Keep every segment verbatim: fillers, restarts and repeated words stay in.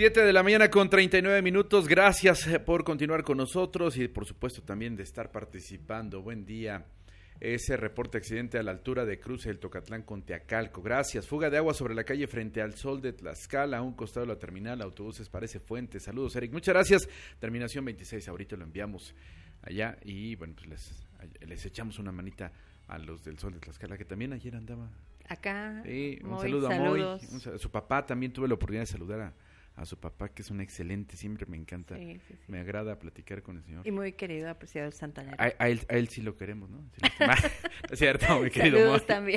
Siete de la mañana con treinta y nueve minutos. Gracias por continuar con nosotros y por supuesto también de estar participando. Buen día. Ese reporte accidente a la altura de cruce del Tocatlán con Teacalco. Gracias. Fuga de agua sobre la calle frente al Sol de Tlaxcala, a un costado de la terminal, autobuses parece Fuente. Saludos, Eric. Muchas gracias. Terminación veintiséis. Ahorita lo enviamos allá y bueno, pues les, les echamos una manita a los del Sol de Tlaxcala, que también ayer andaba acá. Sí, un Moy, saludo saludos. a Moy. Un, su papá también tuve la oportunidad de saludar a a su papá, que es un excelente, siempre me encanta, sí, sí, sí. me agrada platicar con el señor. Y muy querido, apreciado el Santanero. A, a, él, a él sí lo queremos, ¿no? Sí lo es cierto, mi querido Saludos Moy. también.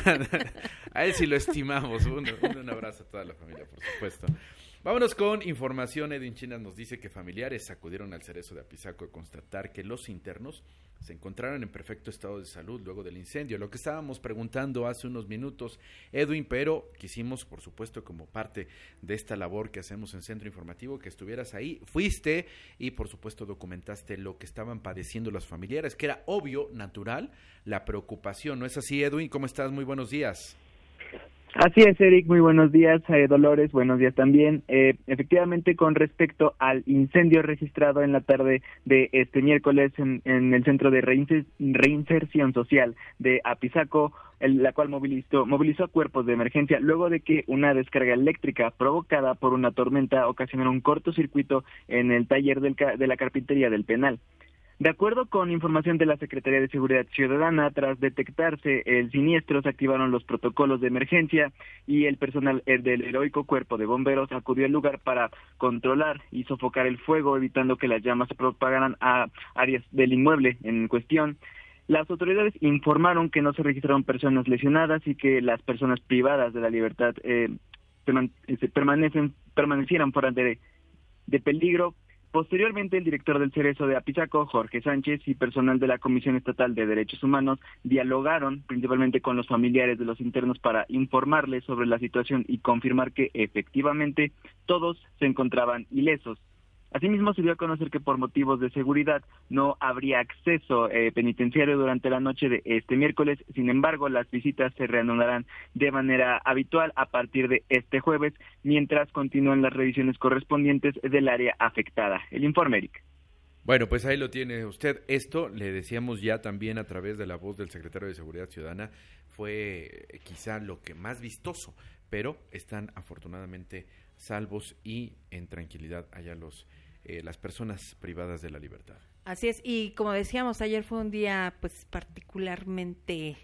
A él sí lo estimamos. Un, un, un abrazo a toda la familia, por supuesto. Vámonos con información. Edwin Chinas nos dice que familiares acudieron al Cerezo de Apizaco a constatar que los internos se encontraron en perfecto estado de salud luego del incendio. Lo que estábamos preguntando hace unos minutos, Edwin, pero quisimos, por supuesto, como parte de esta labor que hacemos en Centro Informativo, que estuvieras ahí. Fuiste y, por supuesto, documentaste lo que estaban padeciendo los familiares, que era obvio, natural, la preocupación. ¿No es así, Edwin? ¿Cómo estás? Muy buenos días. Así es, Eric, muy buenos días, eh, Dolores, buenos días también. Eh, efectivamente, con respecto al incendio registrado en la tarde de este miércoles en, en el Centro de Reinser- Reinserción Social de Apizaco, el, la cual movilizó, movilizó a cuerpos de emergencia luego de que una descarga eléctrica provocada por una tormenta ocasionó un cortocircuito en el taller del, de la carpintería del penal. De acuerdo con información de la Secretaría de Seguridad Ciudadana, tras detectarse el siniestro, se activaron los protocolos de emergencia y el personal del heroico Cuerpo de Bomberos acudió al lugar para controlar y sofocar el fuego, evitando que las llamas se propagaran a áreas del inmueble en cuestión. Las autoridades informaron que no se registraron personas lesionadas y que las personas privadas de la libertad eh, permanecen, permanecieran fuera de, de peligro. Posteriormente, el director del Cerezo de Apizaco, Jorge Sánchez, y personal de la Comisión Estatal de Derechos Humanos dialogaron principalmente con los familiares de los internos para informarles sobre la situación y confirmar que efectivamente todos se encontraban ilesos. Asimismo, se dio a conocer que por motivos de seguridad no habría acceso eh, penitenciario durante la noche de este miércoles. Sin embargo, las visitas se reanudarán de manera habitual a partir de este jueves, mientras continúan las revisiones correspondientes del área afectada. El informe, Eric. Bueno, pues ahí lo tiene usted. Esto, le decíamos ya también a través de la voz del secretario de Seguridad Ciudadana, fue quizá lo que más vistoso, pero están afortunadamente salvos y en tranquilidad allá los eh, las personas privadas de la libertad. Así es, y como decíamos, ayer fue un día pues particularmente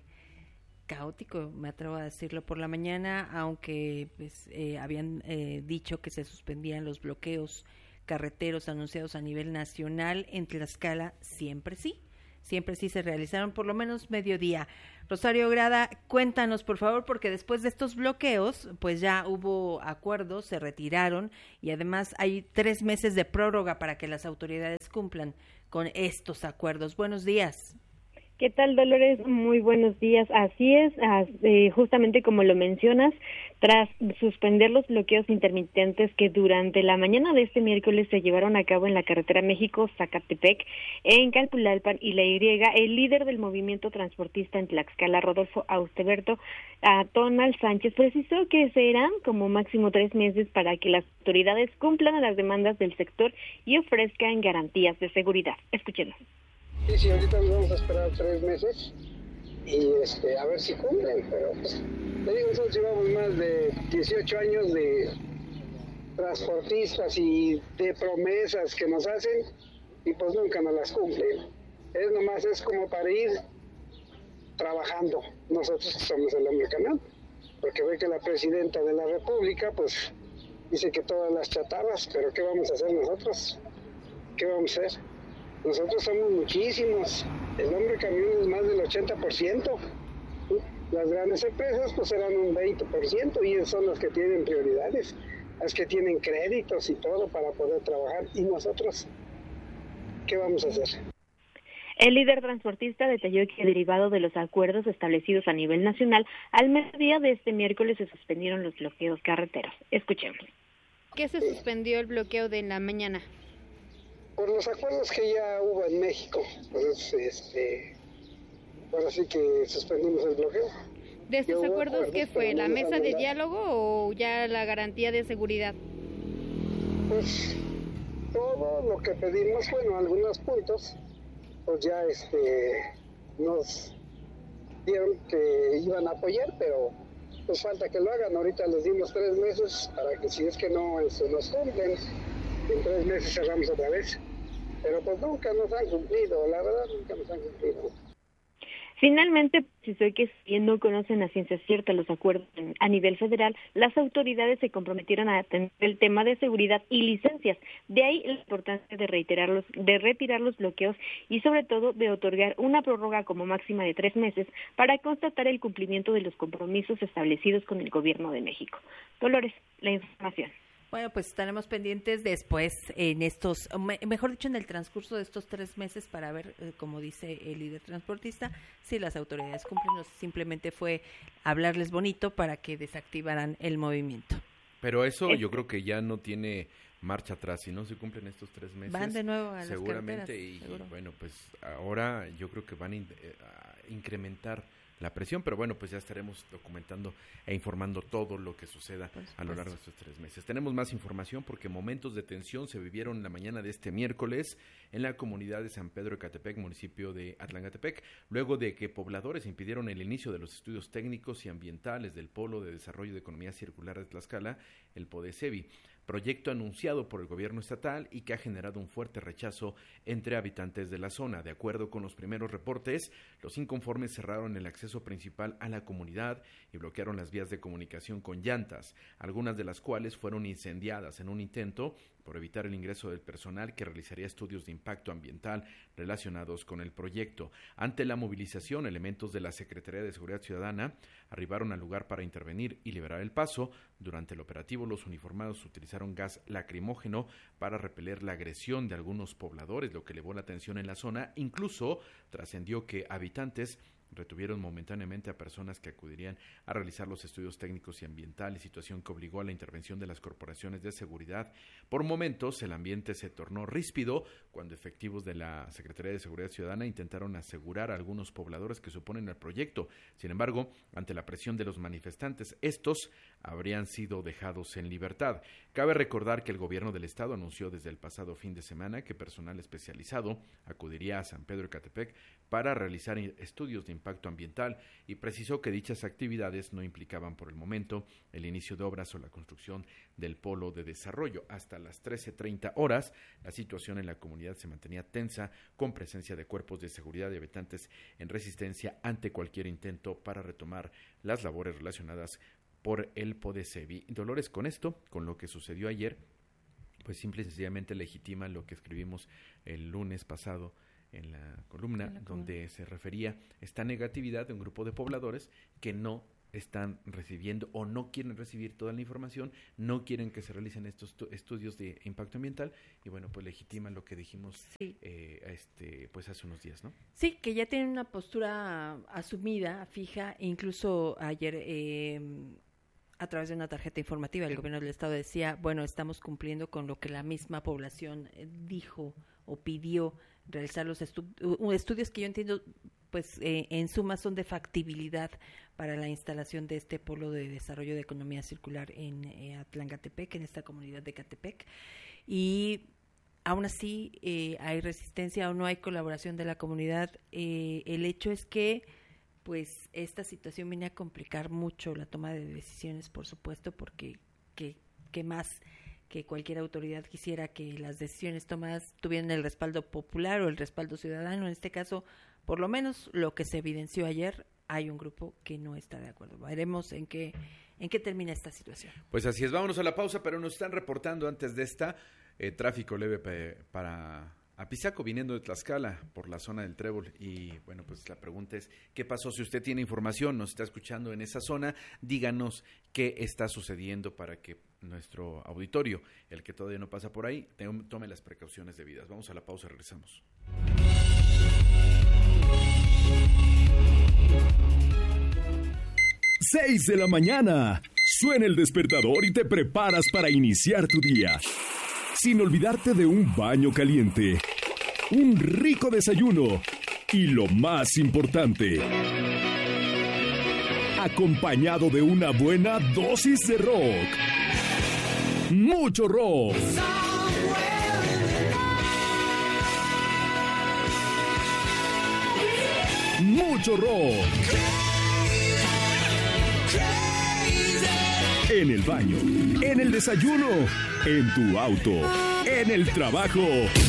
caótico, me atrevo a decirlo, por la mañana, aunque pues eh, habían eh, dicho que se suspendían los bloqueos carreteros anunciados a nivel nacional. En Tlaxcala siempre sí, siempre sí se realizaron por lo menos mediodía. Rosario Grada, cuéntanos por favor, porque después de estos bloqueos, pues ya hubo acuerdos, se retiraron y además hay tres meses de prórroga para que las autoridades cumplan con estos acuerdos. Buenos días. ¿Qué tal, Dolores? Muy buenos días. Así es, eh, justamente como lo mencionas, tras suspender los bloqueos intermitentes que durante la mañana de este miércoles se llevaron a cabo en la carretera México-Zacatepec, en Calpulalpan y La Y, el líder del movimiento transportista en Tlaxcala, Rodolfo Austeberto Tonal Sánchez, precisó que serán como máximo tres meses para que las autoridades cumplan a las demandas del sector y ofrezcan garantías de seguridad. Escuchemos. Sí, sí, ahorita nos vamos a esperar tres meses y este, a ver si cumplen, pero pues, te digo, nosotros llevamos más de dieciocho años de transportistas y de promesas que nos hacen y pues nunca nos las cumplen. Es nomás, es como para ir trabajando, nosotros que somos el hombre canal, porque ve que la presidenta de la República pues dice que todas las chatarras, pero ¿qué vamos a hacer nosotros? ¿Qué vamos a hacer? Nosotros somos muchísimos, el hombre camión es más del ochenta por ciento, las grandes empresas pues serán un veinte por ciento y son las que tienen prioridades, las que tienen créditos y todo para poder trabajar, y nosotros, ¿qué vamos a hacer? El líder transportista detalló que derivado de los acuerdos establecidos a nivel nacional, al mediodía de este miércoles se suspendieron los bloqueos carreteros. Escuchemos. ¿Qué se suspendió el bloqueo de la mañana? Por los acuerdos que ya hubo en México, pues este, ahora sí que suspendimos el bloqueo. ¿De estos acuerdos, acuerdos qué fue? ¿La mesa de diálogo o ya la garantía de seguridad? pues todo lo que pedimos, bueno, algunos puntos, pues ya este nos dieron que iban a apoyar, pero pues falta que lo hagan. Ahorita les dimos tres meses para que si es que no este, nos cumplen, en tres meses cerramos otra vez. Pero pues nunca nos han cumplido, la verdad nunca nos han cumplido. Finalmente, si soy que si no conocen a ciencia cierta los acuerdos a nivel federal, las autoridades se comprometieron a atender el tema de seguridad y licencias. De ahí la importancia de reiterarlos, de retirar los bloqueos y sobre todo de otorgar una prórroga como máxima de tres meses para constatar el cumplimiento de los compromisos establecidos con el Gobierno de México. Dolores, la información. Bueno, pues estaremos pendientes después en estos, mejor dicho, en el transcurso de estos tres meses para ver, eh, como dice el líder transportista, si las autoridades cumplen o si simplemente fue hablarles bonito para que desactivaran el movimiento. Pero eso yo creo que ya no tiene marcha atrás. Si no se cumplen estos tres meses, van de nuevo a las seguramente carreteras, y seguro. Bueno, pues ahora yo creo que van a, in- a incrementar la presión, pero bueno, pues ya estaremos documentando e informando todo lo que suceda a lo largo de estos tres meses. Tenemos más información porque momentos de tensión se vivieron la mañana de este miércoles en la comunidad de San Pedro Ecatepec, municipio de Atlangatepec, luego de que pobladores impidieron el inicio de los estudios técnicos y ambientales del Polo de Desarrollo de Economía Circular de Tlaxcala, el PODECEBI, proyecto anunciado por el gobierno estatal y que ha generado un fuerte rechazo entre habitantes de la zona. De acuerdo con los primeros reportes, los inconformes cerraron el acceso principal a la comunidad y bloquearon las vías de comunicación con llantas, algunas de las cuales fueron incendiadas en un intento por evitar el ingreso del personal que realizaría estudios de impacto ambiental relacionados con el proyecto. Ante la movilización, elementos de la Secretaría de Seguridad Ciudadana arribaron al lugar para intervenir y liberar el paso. Durante el operativo, los uniformados utilizaron gas lacrimógeno para repeler la agresión de algunos pobladores, lo que elevó la tensión en la zona. Incluso trascendió que habitantes retuvieron momentáneamente a personas que acudirían a realizar los estudios técnicos y ambientales, situación que obligó a la intervención de las corporaciones de seguridad. Por momentos el ambiente se tornó ríspido cuando efectivos de la Secretaría de Seguridad Ciudadana intentaron asegurar a algunos pobladores que se oponen al proyecto. Sin embargo, ante la presión de los manifestantes, estos habrían sido dejados en libertad. Cabe recordar que el gobierno del estado anunció desde el pasado fin de semana que personal especializado acudiría a San Pedro Ecatepec para realizar estudios de impacto ambiental y precisó que dichas actividades no implicaban por el momento el inicio de obras o la construcción del polo de desarrollo. Hasta las trece treinta horas, la situación en la comunidad se mantenía tensa, con presencia de cuerpos de seguridad y habitantes en resistencia ante cualquier intento para retomar las labores relacionadas por el PODECEBI. Dolores, con esto, con lo que sucedió ayer, pues simple y sencillamente legitima lo que escribimos el lunes pasado en la columna, en la donde se refería esta negatividad de un grupo de pobladores que no están recibiendo o no quieren recibir toda la información, no quieren que se realicen estos tu- estudios de impacto ambiental y bueno, pues legitiman lo que dijimos sí. eh, este, pues hace unos días, ¿no? Sí, que ya tienen una postura asumida, fija, e incluso ayer eh, a través de una tarjeta informativa el gobierno del estado decía, bueno, estamos cumpliendo con lo que la misma población eh, dijo o pidió, realizar los estu- estudios que yo entiendo pues eh, en suma son de factibilidad para la instalación de este polo de desarrollo de economía circular en eh, Atlangatepec, en esta comunidad de Ecatepec, y aún así eh, hay resistencia o no hay colaboración de la comunidad. Eh, el hecho es que pues esta situación viene a complicar mucho la toma de decisiones, por supuesto, porque que, que más que cualquier autoridad quisiera que las decisiones tomadas tuvieran el respaldo popular o el respaldo ciudadano. En este caso, por lo menos lo que se evidenció ayer, hay un grupo que no está de acuerdo. Veremos en qué, en qué termina esta situación. Pues así es, vámonos a la pausa, pero nos están reportando antes de esta eh, tráfico leve pe- para Apizaco viniendo de Tlaxcala por la zona del Trébol y bueno, pues la pregunta es, ¿qué pasó? Si usted tiene información, nos está escuchando en esa zona, díganos qué está sucediendo para que nuestro auditorio, el que todavía no pasa por ahí, tome las precauciones debidas. Vamos a la pausa, regresamos. seis de la mañana. Suena el despertador y te preparas para iniciar tu día. Sin olvidarte de un baño caliente, un rico desayuno y lo más importante, acompañado de una buena dosis de rock. Mucho rock. Mucho rock. En el baño, en el desayuno, en tu auto, en el trabajo.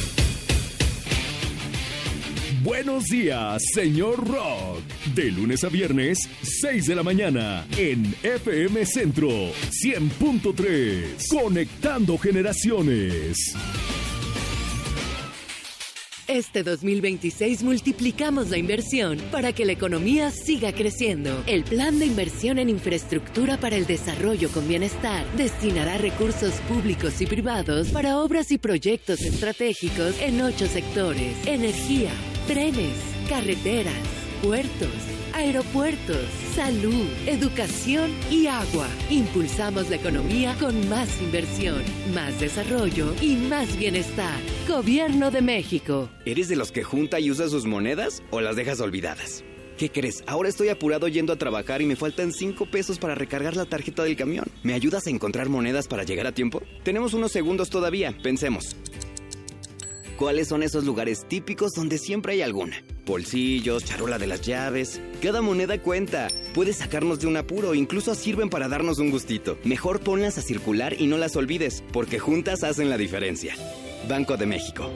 Buenos días, señor Rock. De lunes a viernes, seis de la mañana, en F M Centro cien punto tres. Conectando generaciones. Este dos mil veintiséis multiplicamos la inversión para que la economía siga creciendo. El Plan de Inversión en Infraestructura para el Desarrollo con Bienestar destinará recursos públicos y privados para obras y proyectos estratégicos en ocho sectores: energía, trenes, carreteras, puertos, aeropuertos, salud, educación y agua. Impulsamos la economía con más inversión, más desarrollo y más bienestar. Gobierno de México. ¿Eres de los que junta y usa sus monedas o las dejas olvidadas? ¿Qué crees? Ahora estoy apurado yendo a trabajar y me faltan cinco pesos para recargar la tarjeta del camión. ¿Me ayudas a encontrar monedas para llegar a tiempo? Tenemos unos segundos todavía, pensemos. ¿Cuáles son esos lugares típicos donde siempre hay alguna? Bolsillos, charola de las llaves. Cada moneda cuenta. Puede sacarnos de un apuro, incluso sirven para darnos un gustito. Mejor ponlas a circular y no las olvides, porque juntas hacen la diferencia. Banco de México.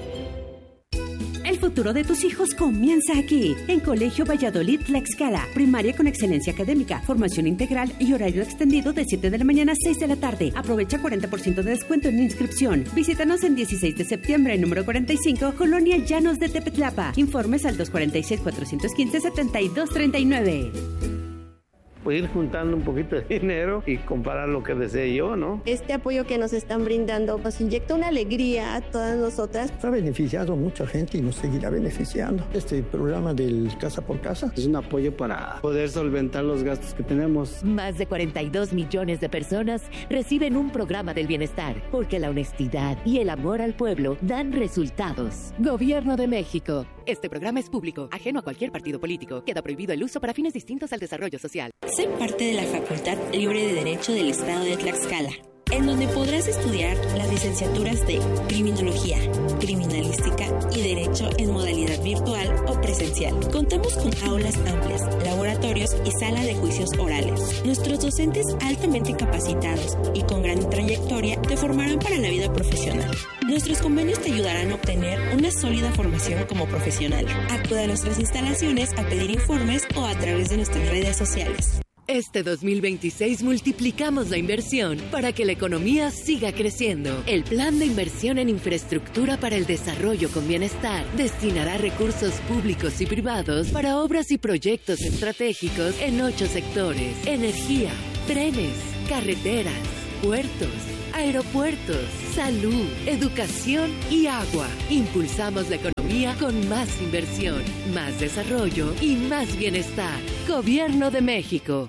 El futuro de tus hijos comienza aquí, en Colegio Valladolid Tlaxcala. Primaria con excelencia académica, formación integral y horario extendido de siete de la mañana a seis de la tarde. Aprovecha cuarenta por ciento de descuento en inscripción. Visítanos en dieciséis de septiembre, número cuarenta y cinco, Colonia Llanos de Tepetlapa. Informes al dos cuatro seis, cuatro uno cinco, siete dos tres nueve. Pues ir juntando un poquito de dinero y comprar lo que desee yo, ¿no? Este apoyo que nos están brindando nos inyecta una alegría a todas nosotras. Ha beneficiado a mucha gente y nos seguirá beneficiando. Este programa del Casa por Casa es un apoyo para poder solventar los gastos que tenemos. Más de cuarenta y dos millones de personas reciben un programa del bienestar, porque la honestidad y el amor al pueblo dan resultados. Gobierno de México. Este programa es público, ajeno a cualquier partido político. Queda prohibido el uso para fines distintos al desarrollo social. Soy parte de la Facultad Libre de Derecho del Estado de Tlaxcala, en donde podrás estudiar las licenciaturas de Criminología, Criminalística y Derecho en modalidad virtual o presencial. Contamos con aulas amplias, laboratorios y sala de juicios orales. Nuestros docentes altamente capacitados y con gran trayectoria te formarán para la vida profesional. Nuestros convenios te ayudarán a obtener una sólida formación como profesional. Acude a nuestras instalaciones a pedir informes o a través de nuestras redes sociales. Este dos mil veintiséis multiplicamos la inversión para que la economía siga creciendo. El Plan de Inversión en Infraestructura para el Desarrollo con Bienestar destinará recursos públicos y privados para obras y proyectos estratégicos en ocho sectores: energía, trenes, carreteras, puertos, aeropuertos, salud, educación y agua. Impulsamos la economía con más inversión, más desarrollo y más bienestar. Gobierno de México.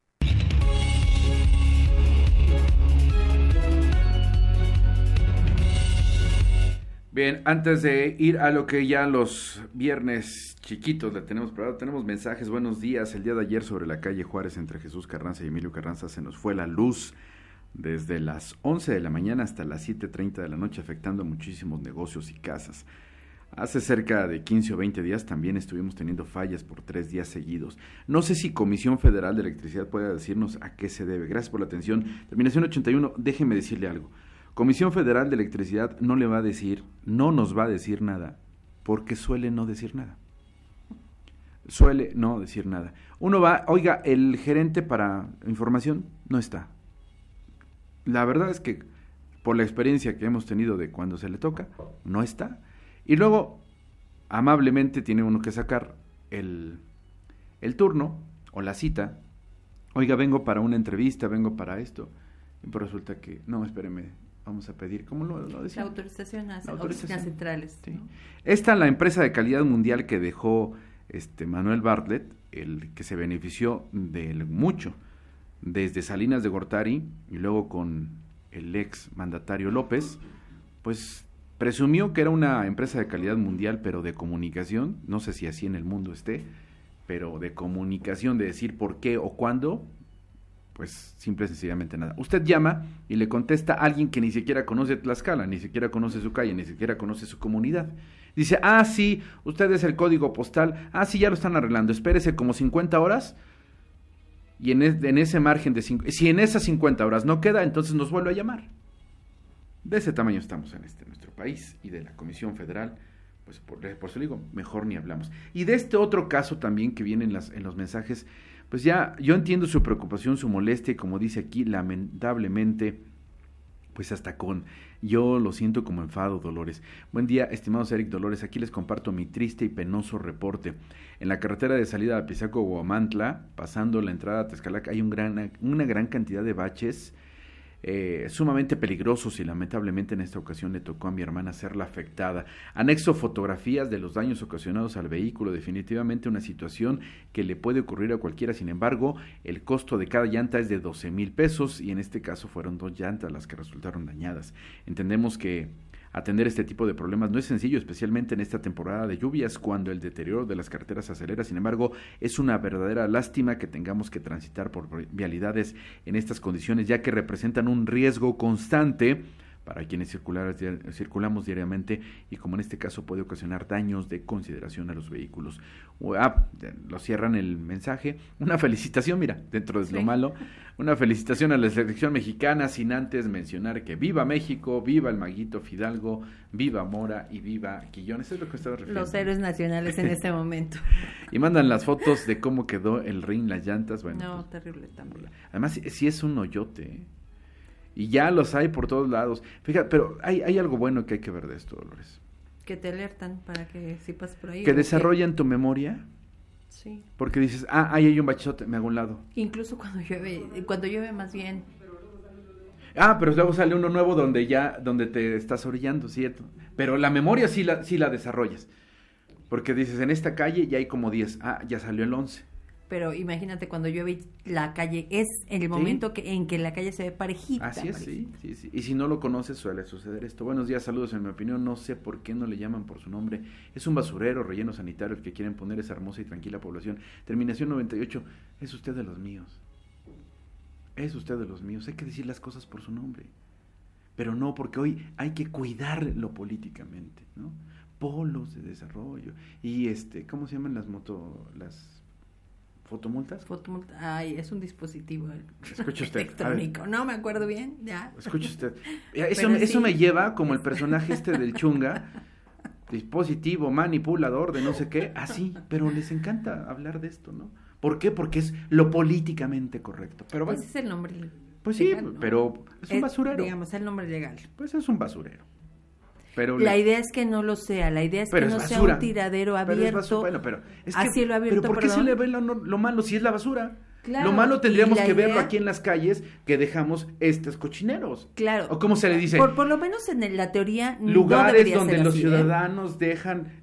Bien, antes de ir a lo que ya los viernes chiquitos le tenemos preparado, tenemos mensajes. Buenos días. El día de ayer sobre la calle Juárez entre Jesús Carranza y Emilio Carranza se nos fue la luz desde las once de la mañana hasta las siete treinta de la noche, afectando a muchísimos negocios y casas. Hace cerca de quince o veinte días también estuvimos teniendo fallas por tres días seguidos. No sé si Comisión Federal de Electricidad pueda decirnos a qué se debe. Gracias por la atención. Terminación ochenta y uno, déjeme decirle algo. Comisión Federal de Electricidad no le va a decir, no nos va a decir nada, porque suele no decir nada. Suele no decir nada. Uno va, oiga, el gerente para información no está. La verdad es que por la experiencia que hemos tenido de cuando se le toca, no está. Y luego, amablemente, tiene uno que sacar el, el turno o la cita. Oiga, vengo para una entrevista, vengo para esto. Y pues resulta que, no, espéreme, vamos a pedir, ¿cómo lo, lo decía? La autorización a la autorización. oficinas centrales. Sí. ¿No? Esta, la empresa de calidad mundial que dejó este Manuel Bartlett, el que se benefició de mucho, desde Salinas de Gortari y luego con el ex mandatario López, pues presumió que era una empresa de calidad mundial, pero de comunicación, no sé si así en el mundo esté, pero de comunicación, de decir por qué o cuándo, pues simple y sencillamente nada. Usted llama y le contesta a alguien que ni siquiera conoce Tlaxcala, ni siquiera conoce su calle, ni siquiera conoce su comunidad. Dice, ah, sí, usted es el código postal, ah, sí, ya lo están arreglando, espérese como cincuenta horas, y en, es, en ese margen de, cinco, si en esas cincuenta horas no queda, entonces nos vuelve a llamar. De ese tamaño estamos en este nuestro país, y de la Comisión Federal, pues por, por eso digo, mejor ni hablamos. Y de este otro caso también que viene en, las, en los mensajes, pues ya, yo entiendo su preocupación, su molestia, y como dice aquí, lamentablemente, pues hasta con, yo lo siento como enfado, Dolores. Buen día, estimados Eric Dolores, aquí les comparto mi triste y penoso reporte. En la carretera de salida a Apizaco, Huamantla, pasando la entrada a Tezcalac, hay un gran, una gran cantidad de baches eh, sumamente peligrosos y lamentablemente en esta ocasión le tocó a mi hermana ser la afectada. Anexo fotografías de los daños ocasionados al vehículo, definitivamente una situación que le puede ocurrir a cualquiera, sin embargo, el costo de cada llanta es de doce mil pesos y en este caso fueron dos llantas las que resultaron dañadas. Entendemos que atender este tipo de problemas no es sencillo, especialmente en esta temporada de lluvias, cuando el deterioro de las carreteras acelera. Sin embargo, es una verdadera lástima que tengamos que transitar por vialidades en estas condiciones, ya que representan un riesgo constante para quienes circular, circulamos diariamente y como en este caso puede ocasionar daños de consideración a los vehículos. Ah, lo cierran el mensaje. Una felicitación, mira, dentro de sí. Lo malo, una felicitación a la selección mexicana, sin antes mencionar que viva México, viva el Maguito Fidalgo, viva Mora y viva Quillón. Eso es lo que estaba refiriendo. Los héroes nacionales en este momento. Y mandan las fotos de cómo quedó el ring, las llantas. Bueno, no, pues, terrible también. Además, sí es un hoyote, ¿eh? Y ya los hay por todos lados. Fíjate, pero hay, hay algo bueno que hay que ver de esto, Dolores. Que te alertan para que si pasas por ahí. Que desarrollan que... tu memoria. Sí. Porque dices, ah, ahí hay un bachote, me hago un lado. Incluso cuando llueve, cuando llueve más bien. Ah, pero luego sale uno nuevo donde ya, donde te estás orillando, ¿cierto? Pero la memoria sí la, sí la desarrollas. Porque dices, en esta calle ya hay como diez. Ah, ya salió el once. Pero imagínate cuando llueve la calle, es en el momento ¿Sí? que en que la calle se ve parejita. Así es, parejita. Sí, sí, sí. Y si no lo conoces suele suceder esto. Buenos días, saludos. En mi opinión, no sé por qué no le llaman por su nombre. Es un basurero, relleno sanitario el que quieren poner esa hermosa y tranquila población. Terminación noventa y ocho. Es usted de los míos. Es usted de los míos. Hay que decir las cosas por su nombre. Pero no, porque hoy hay que cuidarlo políticamente, ¿no? Polos de desarrollo. Y este, ¿cómo se llaman las moto, las fotomultas? Fotomultas, ay, es un dispositivo Escuche usted, electrónico, no me acuerdo bien, ya. Escuche usted, eso, sí. eso me lleva como el personaje este del Chunga, dispositivo, manipulador de no sé qué, así, pero les encanta hablar de esto, ¿no? ¿Por qué? Porque es lo políticamente correcto. Pero bueno, ese es el nombre Pues legal, sí, ¿no? Pero es un basurero. Es, digamos, el nombre legal. Pues es un basurero. Pero la le... idea es que no lo sea, la idea es pero que es no basura. sea un tiradero abierto. Pero bueno, pero es que, a cielo abierto, pero ¿por qué perdón? se le ve lo, lo malo si es la basura? Claro, lo malo tendríamos que idea... verlo aquí en las calles, que dejamos estos cochineros. Claro. O cómo se le dice. Por, por lo menos en la teoría lugares no donde los así, ciudadanos ¿eh? dejan